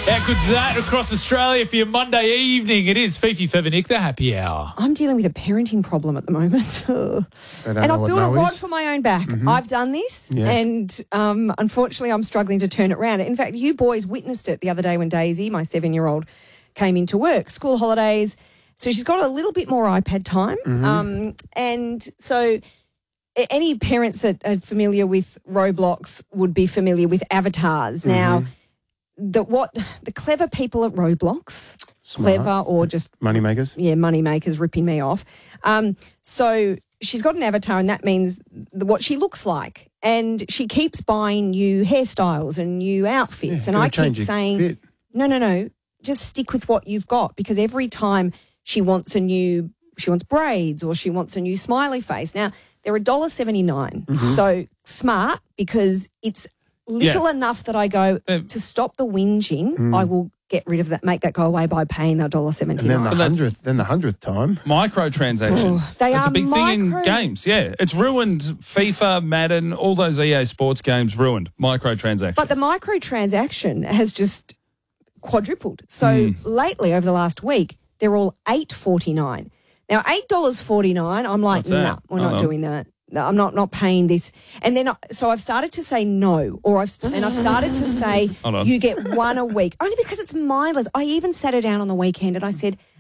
How good's that across Australia for your Monday evening? It is Fifi Fevernick, the happy hour. I'm dealing with a parenting problem at the moment. And I've built a rod for my own back. I've done this, and unfortunately I'm struggling to turn it around. In fact, you boys witnessed it the other day when Daisy, my 7-year-old, came into work, school holidays. So she's got a little bit more iPad time. And so any parents that are familiar with Roblox would be familiar with avatars. Now, the clever people at Roblox, clever or just moneymakers, moneymakers ripping me off. So she's got an avatar, and that means what she looks like, and she keeps buying new hairstyles and new outfits. And I keep saying, no, just stick with what you've got, because every time she wants braids or she wants a new smiley face. Now they're $1.79, so smart, because it's little enough that I go, to stop the whinging, I will get rid of that, make that go away by paying the $1.79. And then the 100th time. Microtransactions. That's a big thing in games. Yeah. It's ruined FIFA, Madden, all those EA sports games ruined. Microtransactions. But the microtransaction has just quadrupled. So lately, over the last week, they're all $8.49. Now, $8.49, I'm like, no, we're not doing that. No, I'm not paying this. And then, so I've started to say no, I've started to say, you get one a week, only because it's mindless. I even sat her down on the weekend and I said,